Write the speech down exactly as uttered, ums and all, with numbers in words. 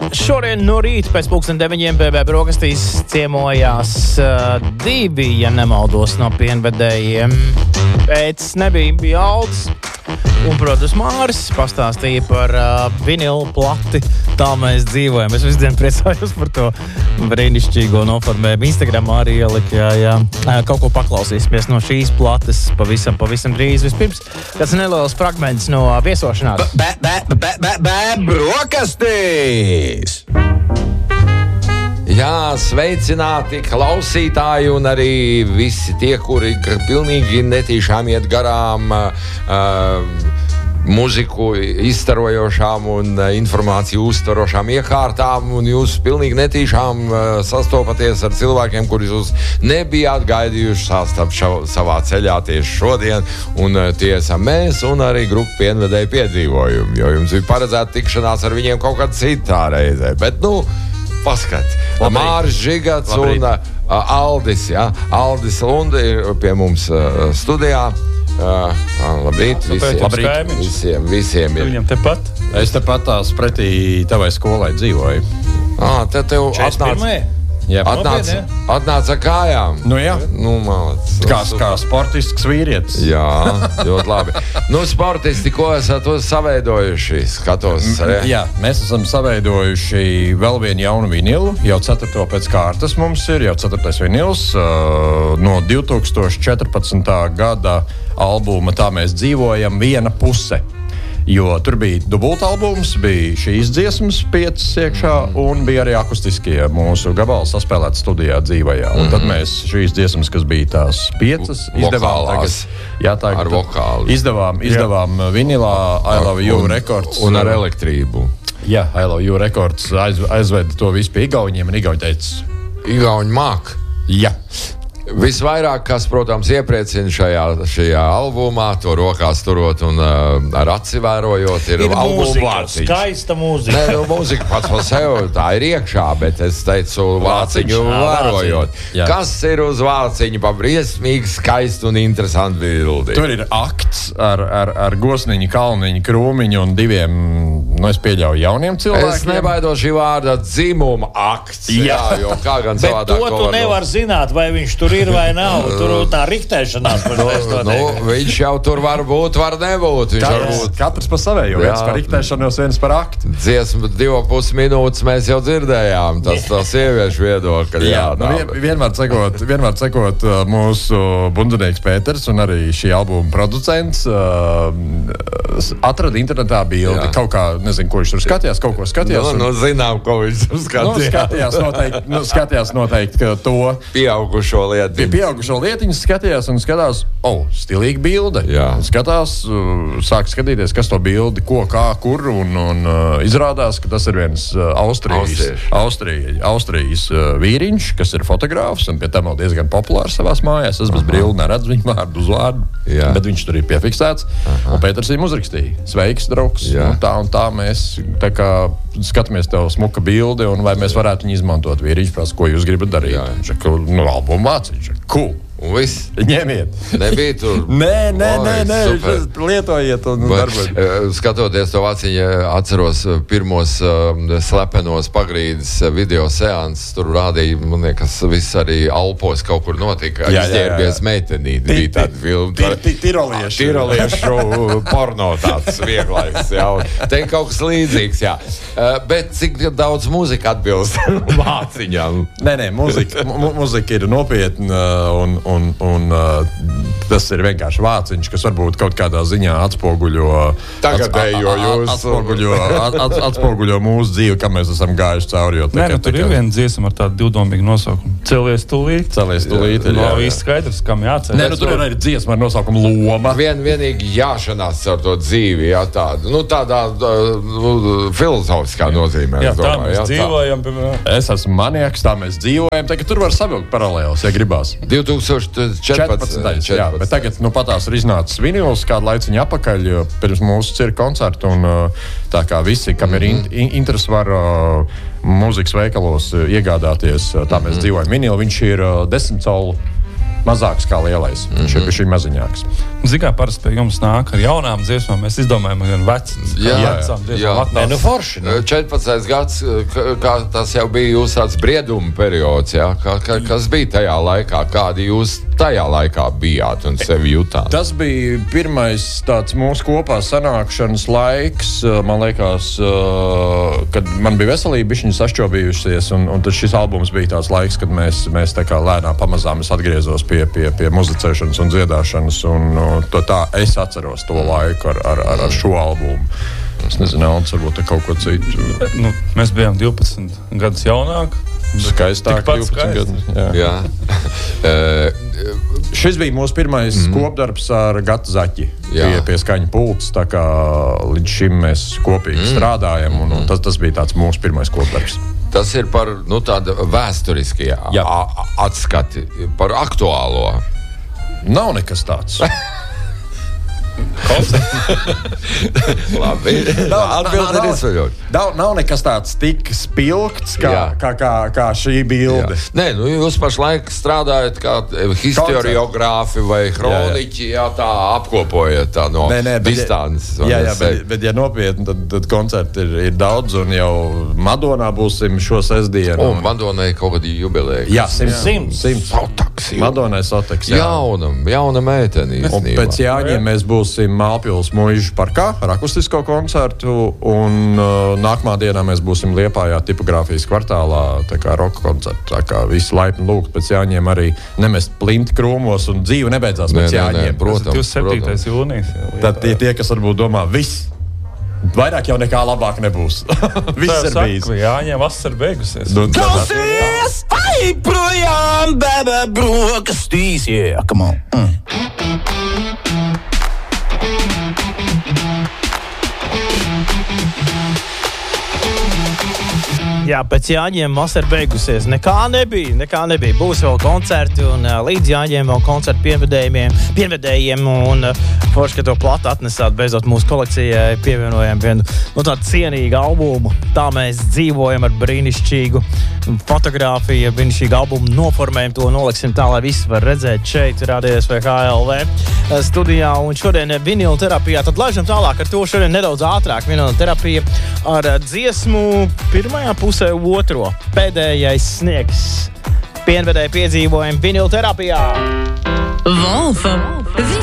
Šodien no rīta pēc pulksten deviņiem B B brokastīs ciemojās uh, divi, ja nemaldos, no pienvedējiem. Pēc nebija bija Aldis un, protams, Māris pastāstīja par uh, vinilu plati. Tā mēs dzīvojam. Es visdien priecājos par to brīnišķīgo noformējumu. Instagramā arī ielika, jā, jā. Kaut ko paklausīsimies no šīs plates pavisam, pavisam drīz. Vispirms, kāds neliels fragments no viesošanās. Bē, bē, bē, bē, bē, brokastīs! Jā, sveicināti klausītāji un arī visi tie, kuri pilnīgi netīšām iet garām uh, muziku izstarojošām un informāciju uztvarošām iekārtām, un jūs pilnīgi netīšām uh, sastopaties ar cilvēkiem, kurus jūs nebijāt gaidījuši sastap savā ceļā tieši šodien, un uh, tie esam mēs un arī grupa pienvedēju piedzīvojumi, jo jums bija paredzēta tikšanās ar viņiem kaut kādā citā reizē, bet nu paskat, Māris Žigats un uh, Aldis, ja? Aldis Lunde ir pie mums uh, studijā. Uh, labrīt, visiem, labrīt. visiem, visiem ir. Viņam tepat? Es tepat tās pretī tavai skolai dzīvoju. Ah, te tev atnāc, Jā, atnāc, atnāc ar kājām. Nu jā, nu, malac, kā, kā sportisks vīrietis. Jā, ļoti labi. Nu, sportisti, ko esat saveidojuši? Skatos. Re? Jā, mēs esam saveidojuši vēl vienu jaunu vinilu. Jau ceturto pēc kārtas mums ir, jau ceturtais vinils. Uh, no divi tūkstoši četrpadsmitā gada albuma Tā mēs dzīvojam viena puse. Jo tur bija dubulta albums, bija šīs dziesmas piecas iekšā, un bija arī akustiskie mūsu gabali saspēlēt studijā dzīvajā. Un tad mēs šīs dziesmas, kas bija tās piecas, izdevām tagad, jā, tagad, ar vokālu. Izdevām, izdevām vinilā I Love You un, Records. Un ar elektrību. Jā, I Love You Records aiz, aizveda to visu pie Igauņiem, un Igauņi teica. Igauņi māk. Jā. Visvairāk, kas, protams, iepriecina šajā, šajā albumā, to rokās turot un uh, ar aci vērojot, ir, ir mūzika, vāciņš. Skaista mūzika. Nē, nu, mūzika pats par sevi, tā ir iekšā, bet es teicu vāciņu vērojot. Jā. Kas ir uz vāciņu pa briesmīgi skaistu un interesantu bildi? Tur ir akts ar, ar, ar Gosniņu, Kalniņu, Krūmiņu un diviem, nu es pieļauju, jauniem cilvēkiem. Es nebaidos šī vārda dzimuma akts. Jā, jā, jo kā gan bet savādāk to tu nevar zināt, vai viņš tur ir vai nav. Tur tā riktēšanās par to nu, viņš jau tur var būt, var nebūt. Viņš var būt. Katrs par savējo. Viens par riktēšanos, viens par aktu. Dziesmu divu pus minūtes mēs jau dzirdējām. Tas tā sieviešu viedokļi. Jā, jā, nu, vien, vienmēr cekot, vienmēr cekot uh, mūsu bundenieks Pēters un arī šī albuma producents uh, atrada internetā bildi. Jā. Kaut kā, nezinu, ko viņš tur skatījās, kaut ko skatījās. Nu, un... nu zinām, ko viņš tur skatījās. Nu, skatījās noteikti, nu, skatījās noteikti, ka to pieaugušo lietiņu. Pie pieaugušo lietiņu skatījās un skatās, o, oh, stilīga bilde. Jā. Un skatās, uh, sāk skatīties, kas to bildi, ko, kā, kur, un, un uh, izrādās, ka tas ir viens uh, Austrijas, Austrijas, Austrijas uh, vīriņš, kas ir fotogrāfs un pie tam vēl diezgan populārs savās mājās. Es bez brīlu neredzu viņu vārdu uz vārdu, jā. Bet viņš tur ir piefiksēts. Aha. Un Pēters viņam uzrakstīja, sveiks, draugs. Un tā un tā mēs tā kā skatāmies tev smuka bildi, un vai mēs varētu viņu izmantot. Vīriņš prasa, ko jūs gribat darīt. Viņš saka, nu, albumu vāciņš. Cool. Un viss. Ņemiet. Nebija tur. nē, nē, nē, nē, lietojiet un darbojiet. Skatoties to vāciņu, atceros pirmos uh, slepenos pagrīdes video seanses. Tur rādīja, man liekas, viss arī Alpos kaut kur notika. Izģērbies meitenīti. Bija tāda filma. Tiroliešu. Tiroliešu porno tāds vieglais. Jā. Te kaut kas līdzīgs, jā. Uh, bet cik daudz muzika atbilst vāciņām? Nē, nē, muzika, mu, muzika ir nopietna un Un, un uh, tas ir vienkārši vāciņš, kas varbūt kaut kādā ziņā atspoguļo tagadējo jūs. Atspoguļo, at, atspoguļo mūsu dzīvi, kā mēs esam gājuši cauri. Nē, nu, tur ir viena dziesma ar tādu divdomīgu nosaukumu. Celies tūlīt. Celies tūlīt. Jā, jā, jā. Viss skaidrs, kam jāceļ. Nē, nu tur ir arī dziesma ar nosaukumu Loma. Vien vienīgi jāšanās ar to dzīvi, jā, tāda, nu tādā nu, filozofiskā nozīmē. Jā, tā domāju, mēs jā, dzīvojam. Tā. Es esmu maniaks, tā mēs dzīvojam. Tagad tur var savilkt paralēlus, ja gribās. divi tūkstoši četrpadsmitais. Jā, bet tagad nu, patās ir iznācis vinils kādu laiciņu apakaļ pirms mūsu cirka koncertu. Un, tā kā visi, kam ir in, in, interesi, var uh, mūzikas veikalos iegādāties. Tā mēs mm-hmm. dzīvojam vinili. Viņš ir uh, desmit colu mazāks kā lielais. Viņš mm-hmm. ir šī maziņāks. Zini, kā parasti pie jums nāk ar jaunām dziesmām, mēs izdomājam gan vecas, jā, vecām dziesmām. Nē, nu forši. Ne? četrpadsmitais gads, kā tas jau bija jūs tāds brieduma periods, jā? Kā, kā, kas bija tajā laikā, kādi jūs tajā laikā bijāt un sevi jutāt? Tas bija pirmais tāds mūsu kopā sanākšanas laiks, man liekas, kad man bija veselība bišķiņa sašķobījusies, un, un tad šis albums bija tāds laiks, kad mēs, mēs tā kā lēnām pamazām es atgriezos pie, pie, pie muzicēšanas un dziedāšanas, un to tā es atceros to laiku ar, ar, ar, ar šo albumu. Es nezinu, Alns, varbūt kaut ko citu. Nu, mēs bijām divpadsmit gadus jaunāk. Skaistāk, divpadsmit gadus. Jā. jā. Šis bija mūsu pirmais mm. kopdarbs ar Gatu Zaķi pie, pie skaņa pults, tā kā līdz šim mēs kopīgi mm. strādājam, un, un tas, tas bija tāds mūsu pirmais kopdarbs. Tas ir par, nu, tādu vēsturiskie atskati, par aktuālo. Nav nekas tāds. Labi, atbildi ir izsveļot. Nav, nav nekas tāds tik spilgts, kā, kā, kā, kā šī bilde. Jā. Nē, nu jūs pašlaik strādājat kā historiogrāfi vai hroniķi, jā, tā apkopojat tā no nē, nē, distances. Jā, jā, bet, bet ja nopietni, tad, tad koncerti ir, ir daudz, un jau Madonā būsim šo sestdienu. Un Madonai kaut kādi jubileji. Jā, simts. simts. Sotaks. Madonai Sotaks, jā. Jaunam, jauna meiteni. Un pēc Jāņiem mēs būsim Mālpils Muižu parkā ar akustisko koncertu, un uh, nākamā dienā mēs būsim Liepājā tipogrāfijas kvartālā, tā kā roka koncertu. Tā kā visi laipni lūgt pēc Jāņiem arī nemest plinti krūmos, un dzīve nebeidzās pēc Jāņiem. Protams, divdesmit septītais jūnijas. Tad tie, tie, kas varbūt domā, viss. Vairāk jau nekā labāk nebūs. Viss ir bijis. Jāņem vasara beigusies. Klausies, ai, projām, bebe, brokastīs, yeah, come on. Mm. Jā, pēc Jāņiem vasara beigusies. Nekā nebija, nekā nebija. Būs vēl koncerti, un uh, līdz Jāņiem vēl koncertu pienvedējiem, pienvedējiem un uh, forši, ka to platu atnesāt, beidzot mūsu kolekcijai pievienojam vienu nu, tādu cienīgu albumu. Tā mēs dzīvojam ar brīnišķīgu fotogrāfiju, brīnišķīgu albumu noformējam to, noliksim tā, lai visi var redzēt šeit, rādījies vai H L V studijā, un šodien vinila terapijā. Tad laižam tālāk ar to šodien nedaudz ātrāk. Vinila terapija ar dziesmu pirmajā pusē otro. Pēdējais sniegs. Pienvedēji piedzīvojumi vinila terapijā. Wolfa.